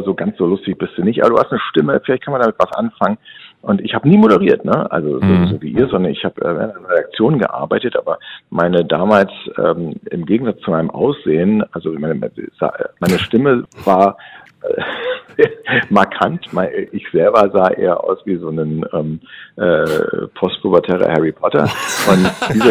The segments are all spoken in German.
so ganz so lustig bist du nicht, aber du hast eine Stimme, vielleicht kann man damit was anfangen. Und ich habe nie moderiert, ne? Also so wie ihr, sondern ich habe in einer Redaktion gearbeitet, aber meine damals, im Gegensatz zu meinem Aussehen, also meine Stimme war markant. Ich selber sah eher aus wie so ein postpubertärer Harry Potter. Und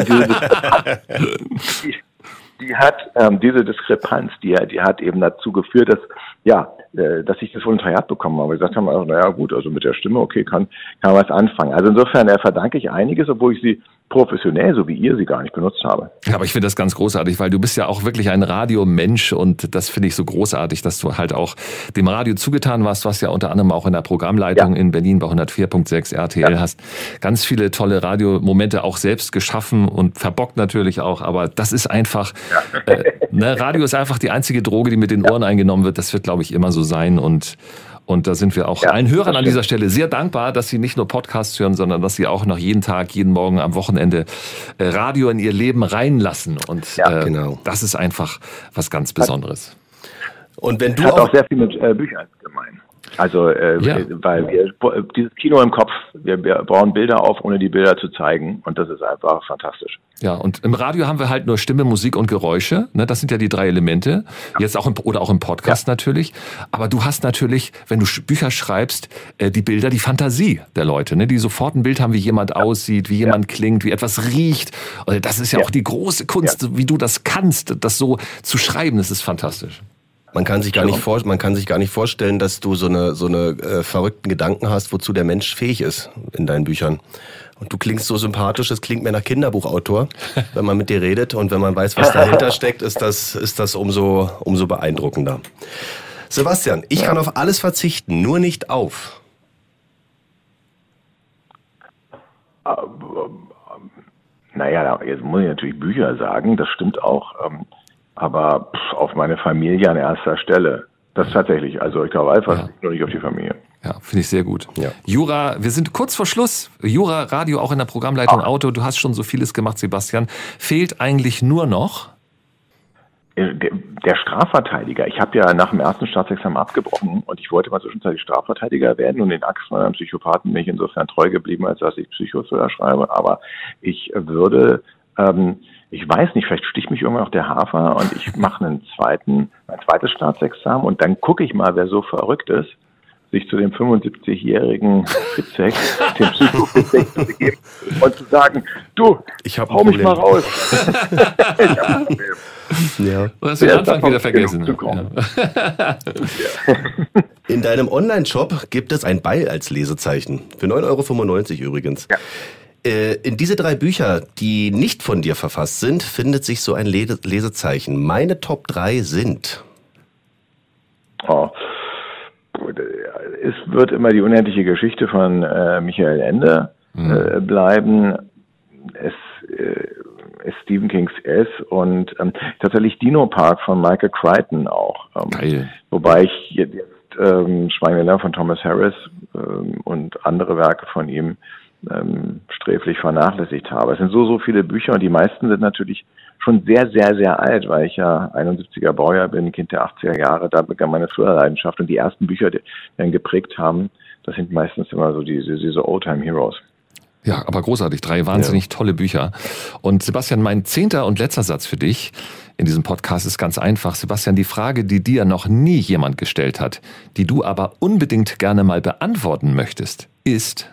diese Diskrepanz, die hat eben dazu geführt, dass ich das Volontariat bekommen habe. Wir gesagt haben, naja gut, also mit der Stimme, okay, kann was anfangen. Also insofern verdanke ich einiges, obwohl ich sie professionell, so wie ihr sie gar nicht benutzt habe. Ja, aber ich finde das ganz großartig, weil du bist ja auch wirklich ein Radiomensch und das finde ich so großartig, dass du halt auch dem Radio zugetan warst, was ja unter anderem auch in der Programmleitung in Berlin bei 104.6 RTL hast. Ganz viele tolle Radiomomente auch selbst geschaffen und verbockt natürlich auch, aber das ist einfach, Radio ist einfach die einzige Droge, die mit den Ohren eingenommen wird. Das wird, glaube ich, immer so sein und da sind wir auch allen Hörern an dieser Stelle sehr dankbar, dass sie nicht nur Podcasts hören, sondern dass sie auch noch jeden Tag, jeden Morgen am Wochenende Radio in ihr Leben reinlassen. Und genau. Das ist einfach was ganz Besonderes. Und wenn du hat auch sehr viel mit Büchern gemein. Also, weil wir dieses Kino im Kopf, wir bauen Bilder auf, ohne die Bilder zu zeigen. Und das ist einfach fantastisch. Ja, und im Radio haben wir halt nur Stimme, Musik und Geräusche. Ne? Das sind ja die 3 Elemente. Jetzt auch auch im Podcast natürlich. Aber du hast natürlich, wenn du Bücher schreibst, die Bilder, die Fantasie der Leute, ne? Die sofort ein Bild haben, wie jemand aussieht, wie jemand klingt, wie etwas riecht. Und das ist ja auch die große Kunst, wie du das kannst, das so zu schreiben. Das ist fantastisch. Man kann sich gar nicht vorstellen, dass du so eine verrückten Gedanken hast, wozu der Mensch fähig ist in deinen Büchern. Und du klingst so sympathisch, das klingt mehr nach Kinderbuchautor, wenn man mit dir redet. Und wenn man weiß, was dahinter steckt, ist das umso beeindruckender. Sebastian, ich kann auf alles verzichten, nur nicht auf. Naja, jetzt muss ich natürlich Bücher sagen, das stimmt auch. Aber auf meine Familie an erster Stelle. Das tatsächlich. Also ich glaube einfach nur nicht auf die Familie. Ja, finde ich sehr gut. Ja. Jura, wir sind kurz vor Schluss. Jura, Radio, auch in der Programmleitung Auto. Du hast schon so vieles gemacht, Sebastian. Fehlt eigentlich nur noch? Der Strafverteidiger. Ich habe ja nach dem ersten Staatsexamen abgebrochen und ich wollte mal zwischenzeitlich Strafverteidiger werden und den Axtmann einem Psychopathen bin ich insofern treu geblieben, als dass ich Psychothriller schreibe. Aber ich würde... ich weiß nicht, vielleicht sticht mich irgendwann noch der Hafer und ich mache ein zweites Staatsexamen und dann gucke ich mal, wer so verrückt ist, sich zu dem 75-jährigen Fitzek, dem Psycho-Fitzek zu begeben und zu sagen, du, hau mich mal raus. Ich hab ein Problem. Ja. Du hast den Anfang wieder vergessen. In deinem Online-Shop gibt es ein Beil als Lesezeichen. Für 9,95 € übrigens. Ja. In diese 3 Bücher, die nicht von dir verfasst sind, findet sich so ein Lesezeichen. Meine Top 3 sind... Es wird immer die unendliche Geschichte von Michael Ende bleiben. Es Stephen Kings S und tatsächlich Dino Park von Michael Crichton auch. Geil. Wobei ich jetzt Schweigende Lämmer von Thomas Harris und andere Werke von ihm sträflich vernachlässigt habe. Es sind so viele Bücher und die meisten sind natürlich schon sehr, sehr, sehr alt, weil ich ja 71er Baujahr bin, Kind der 80er Jahre, da begann meine Thriller-Leidenschaft und die ersten Bücher, die dann geprägt haben, das sind meistens immer so diese Oldtime-Heroes. Ja, aber großartig, 3 wahnsinnig tolle Bücher. Und Sebastian, mein 10. und letzter Satz für dich in diesem Podcast ist ganz einfach. Sebastian, die Frage, die dir noch nie jemand gestellt hat, die du aber unbedingt gerne mal beantworten möchtest, ist...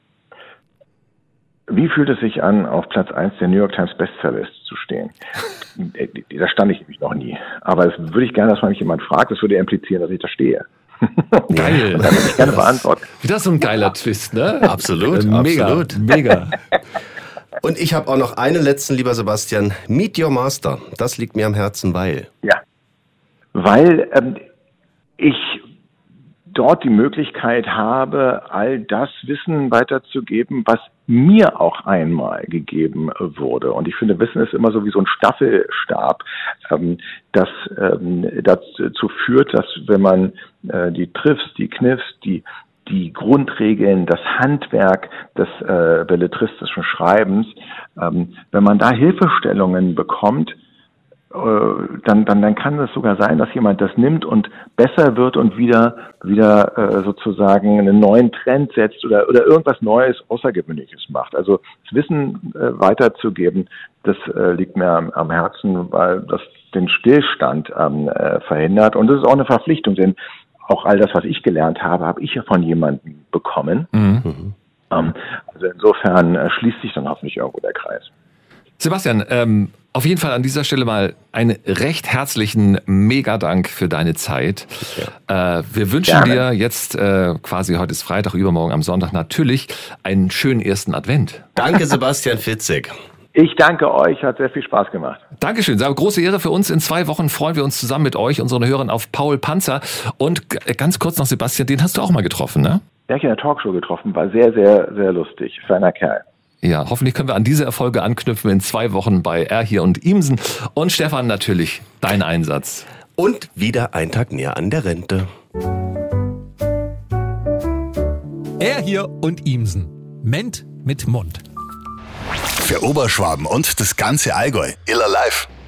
Wie fühlt es sich an, auf Platz 1 der New York Times Bestsellerliste zu stehen? Da stand ich nämlich noch nie. Aber das würde ich gerne, dass man mich jemand fragt. Das würde implizieren, dass ich da stehe. Geil. Und dann würde ich gerne beantworten. Wieder so ein geiler Twist, ne? Absolut, mega. Und ich habe auch noch einen letzten, lieber Sebastian. Meet Your Master. Das liegt mir am Herzen, weil... Ja, weil ich dort die Möglichkeit habe, all das Wissen weiterzugeben, was mir auch einmal gegeben wurde. Und ich finde, Wissen ist immer so wie so ein Staffelstab, das dazu führt, dass wenn man die Triffs, die Kniffs, die Grundregeln, das Handwerk des belletristischen Schreibens, wenn man da Hilfestellungen bekommt, dann kann es sogar sein, dass jemand das nimmt und besser wird und wieder sozusagen einen neuen Trend setzt oder irgendwas Neues, Außergewöhnliches macht. Also das Wissen weiterzugeben, das liegt mir am Herzen, weil das den Stillstand verhindert. Und das ist auch eine Verpflichtung, denn auch all das, was ich gelernt habe, habe ich ja von jemandem bekommen. Mhm. Also insofern schließt sich dann hoffentlich irgendwo der Kreis. Sebastian, auf jeden Fall an dieser Stelle mal einen recht herzlichen Mega-Dank für deine Zeit. Ja. Wir wünschen dir jetzt quasi, heute ist Freitag, übermorgen am Sonntag natürlich einen schönen ersten Advent. Danke, Sebastian Fitzek. Ich danke euch, hat sehr viel Spaß gemacht. Dankeschön, große Ehre für uns. In 2 Wochen freuen wir uns zusammen mit euch, unseren Hörern, auf Paul Panzer. Und ganz kurz noch, Sebastian, den hast du auch mal getroffen, ne? Den habe ich in der Talkshow getroffen, war sehr, sehr, sehr lustig. Feiner Kerl. Ja, hoffentlich können wir an diese Erfolge anknüpfen in 2 Wochen bei Er hier und Imsen. Und Stefan, natürlich, dein Einsatz. Und wieder ein Tag näher an der Rente. Er hier und Imsen. Ment mit Mund. Für Oberschwaben und das ganze Allgäu. Iller live.